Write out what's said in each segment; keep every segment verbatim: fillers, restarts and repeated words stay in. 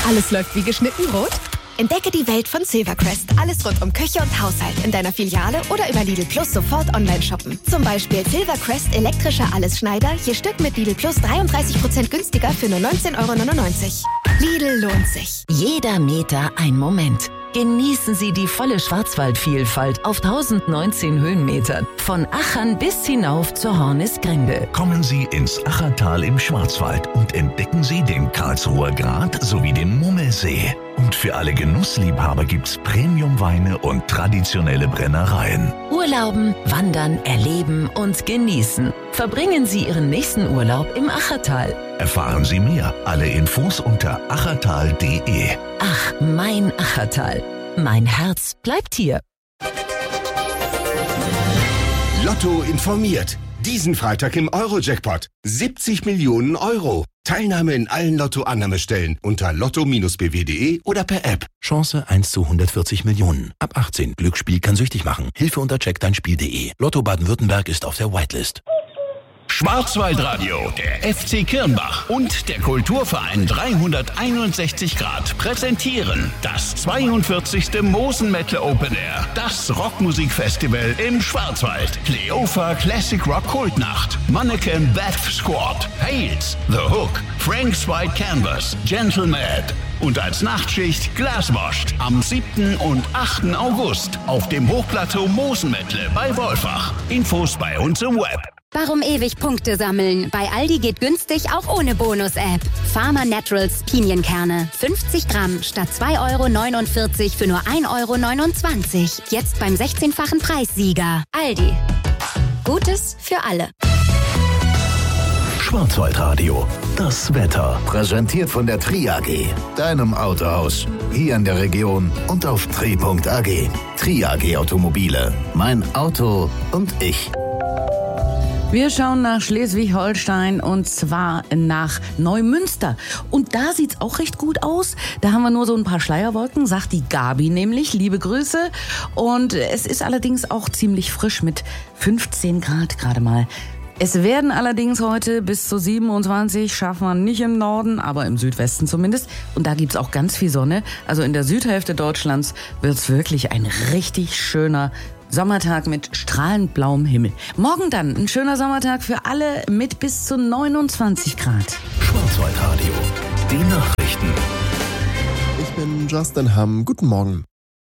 Alles läuft wie geschnitten rot? Entdecke die Welt von Silvercrest. Alles rund um Küche und Haushalt in deiner Filiale oder über Lidl Plus sofort online shoppen. Zum Beispiel Silvercrest elektrischer Allesschneider, je Stück mit Lidl Plus dreiunddreißig Prozent günstiger für nur neunzehn Euro neunundneunzig. Lidl lohnt sich. Jeder Meter ein Moment. Genießen Sie die volle Schwarzwaldvielfalt auf tausendneunzehn Höhenmetern. Von Achern bis hinauf zur Hornisgrinde. Kommen Sie ins Achertal im Schwarzwald und entdecken Sie den Karlsruher Grat sowie den Mummelsee. Und für alle Genussliebhaber gibt's Premiumweine und traditionelle Brennereien. Urlauben, wandern, erleben und genießen. Verbringen Sie Ihren nächsten Urlaub im Achertal. Erfahren Sie mehr. Alle Infos unter achertal punkt de. Ach, mein Achertal. Mein Herz bleibt hier. Lotto informiert. Diesen Freitag im Euro-Jackpot. siebzig Millionen Euro. Teilnahme in allen Lotto-Annahmestellen unter lotto Bindestrich b w punkt de oder per App. Chance eins zu hundertvierzig Millionen. Ab achtzehn. Glücksspiel kann süchtig machen. Hilfe unter check dein Spiel punkt de. Lotto Baden-Württemberg ist auf der Whitelist. Schwarzwaldradio, der F C Kirnbach und der Kulturverein dreihunderteinundsechzig Grad präsentieren das zweiundvierzigste Mosen Metal Open Air, das Rockmusikfestival im Schwarzwald. Cleofa Classic Rock Kultnacht, Mannequin Death Squad, Hales, The Hook, Frank's White Canvas, Gentle Mad und als Nachtschicht Glaswashed am siebten und achten August auf dem Hochplateau Mosenmettle bei Wolfach. Infos bei uns im Web. Warum ewig Punkte sammeln? Bei Aldi geht günstig auch ohne Bonus-App. Pharma Naturals Pinienkerne. fünfzig Gramm statt zwei Euro neunundvierzig für nur ein Euro neunundzwanzig. Jetzt beim sechzehnfachen Preissieger. Aldi. Gutes für alle. Schwarzwaldradio. Das Wetter. Präsentiert von der Tri A G. Deinem Autohaus. Hier in der Region und auf tri punkt a g. Tri A G Automobile. Mein Auto und ich. Wir schauen nach Schleswig-Holstein und zwar nach Neumünster. Und da sieht's auch recht gut aus. Da haben wir nur so ein paar Schleierwolken, sagt die Gabi nämlich. Liebe Grüße. Und es ist allerdings auch ziemlich frisch mit fünfzehn Grad gerade mal. Es werden allerdings heute bis zu siebenundzwanzig, schaffen wir nicht im Norden, aber im Südwesten zumindest. Und da gibt's auch ganz viel Sonne. Also in der Südhälfte Deutschlands wird's wirklich ein richtig schöner Sommertag mit strahlend blauem Himmel. Morgen dann ein schöner Sommertag für alle mit bis zu neunundzwanzig Grad. Schwarzwaldradio. Die Nachrichten. Ich bin Justin Hamm. Guten Morgen.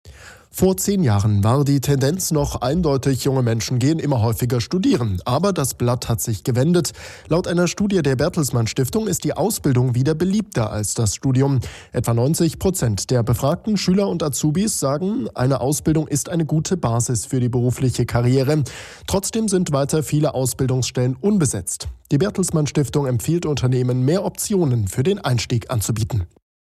Vor zehn Jahren war die Tendenz noch eindeutig, junge Menschen gehen immer häufiger studieren. Aber das Blatt hat sich gewendet. Laut einer Studie der Bertelsmann Stiftung ist die Ausbildung wieder beliebter als das Studium. Etwa neunzig Prozent der befragten Schüler und Azubis sagen, eine Ausbildung ist eine gute Basis für die berufliche Karriere. Trotzdem sind weiter viele Ausbildungsstellen unbesetzt. Die Bertelsmann Stiftung empfiehlt Unternehmen, mehr Optionen für den Einstieg anzubieten.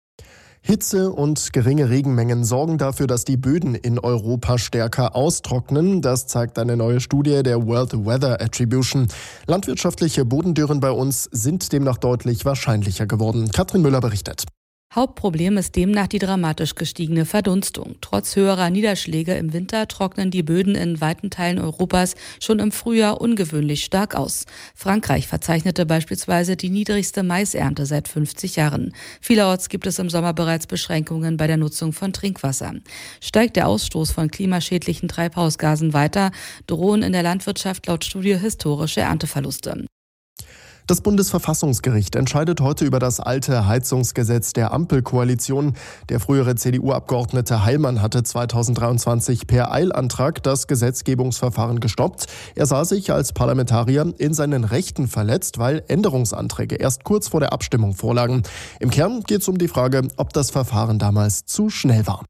Hitze und geringe Regenmengen sorgen dafür, dass die Böden in Europa stärker austrocknen. Das zeigt eine neue Studie der World Weather Attribution. Landwirtschaftliche Bodendürren bei uns sind demnach deutlich wahrscheinlicher geworden. Katrin Müller berichtet. Hauptproblem ist demnach die dramatisch gestiegene Verdunstung. Trotz höherer Niederschläge im Winter trocknen die Böden in weiten Teilen Europas schon im Frühjahr ungewöhnlich stark aus. Frankreich verzeichnete beispielsweise die niedrigste Maisernte seit fünfzig Jahren. Vielerorts gibt es im Sommer bereits Beschränkungen bei der Nutzung von Trinkwasser. Steigt der Ausstoß von klimaschädlichen Treibhausgasen weiter, drohen in der Landwirtschaft laut Studie historische Ernteverluste. Das Bundesverfassungsgericht entscheidet heute über das alte Heizungsgesetz der Ampelkoalition. Der frühere C D U-Abgeordnete Heilmann hatte zweitausenddreiundzwanzig per Eilantrag das Gesetzgebungsverfahren gestoppt. Er sah sich als Parlamentarier in seinen Rechten verletzt, weil Änderungsanträge erst kurz vor der Abstimmung vorlagen. Im Kern geht es um die Frage, ob das Verfahren damals zu schnell war.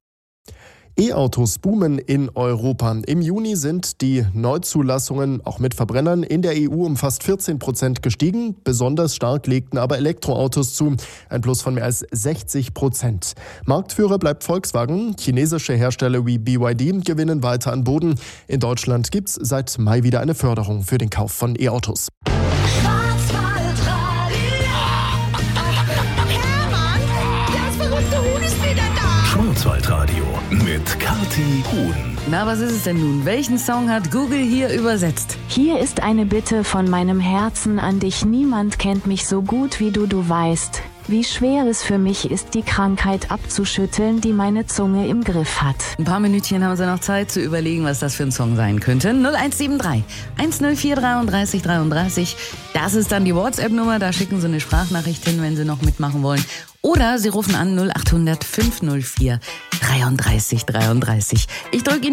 E-Autos boomen in Europa. Im Juni sind die Neuzulassungen auch mit Verbrennern in der E U um fast vierzehn Prozent gestiegen. Besonders stark legten aber Elektroautos zu. Ein Plus von mehr als sechzig Prozent. Marktführer bleibt Volkswagen. Chinesische Hersteller wie B Y D gewinnen weiter an Boden. In Deutschland gibt es seit Mai wieder eine Förderung für den Kauf von E-Autos. Schwarzwaldradio mit Kathi Huhn. Na, was ist es denn nun? Welchen Song hat Google hier übersetzt? Hier ist eine Bitte von meinem Herzen an dich. Niemand kennt mich so gut wie du, du weißt. wie schwer es für mich ist, die Krankheit abzuschütteln, die meine Zunge im Griff hat. Ein paar Minütchen haben Sie noch Zeit zu überlegen, was das für ein Song sein könnte. null eins sieben drei, eins null vier, dreiunddreißig dreiunddreißig. Das ist dann die WhatsApp-Nummer. Da schicken Sie eine Sprachnachricht hin, wenn Sie noch mitmachen wollen. Oder Sie rufen an null acht hundert, fünf null vier, dreiunddreißig dreiunddreißig. Ich drücke Ihnen